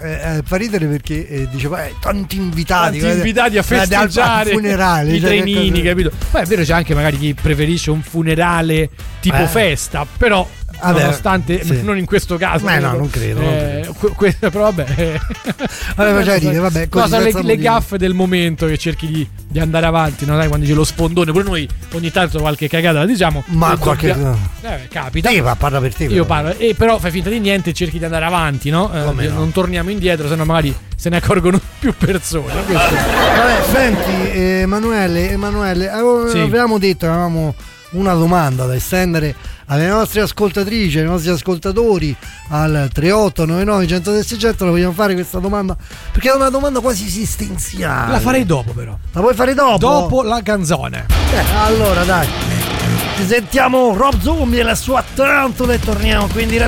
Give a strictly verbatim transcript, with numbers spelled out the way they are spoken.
eh, fa ridere perché eh, diceva eh, tanti invitati tanti invitati a festeggiare al funerale, i cioè, trenini, capito? Poi è vero, c'è anche magari chi preferisce un funerale tipo eh. festa, però vabbè, nonostante sì. non in questo caso, eh, no, non credo, non eh, que- que- però vabbè, eh. vabbè, ma dire, vabbè, no, sono le, le gaffe del momento che cerchi di, di andare avanti, no? Dai, quando c'è lo sfondone, pure noi ogni tanto qualche cagata la diciamo, ma qualche dobbia... eh, capita. Sì, ma parla per te. Io parlo, e però fai finta di niente e cerchi di andare avanti, no? Eh, no? Non torniamo indietro, sennò magari se ne accorgono più persone. Questo. Vabbè, senti, Emanuele, Emanuele, avevamo, sì. avevamo detto, avevamo una domanda da estendere alle nostre ascoltatrici, ai nostri ascoltatori al tre otto nove nove uno zero sei cento. La vogliamo fare questa domanda perché è una domanda quasi esistenziale. La farei dopo, però. La vuoi fare dopo? Dopo la canzone. Eh, allora dai, ci sentiamo Rob Zombie e la sua Tarantula e torniamo quindi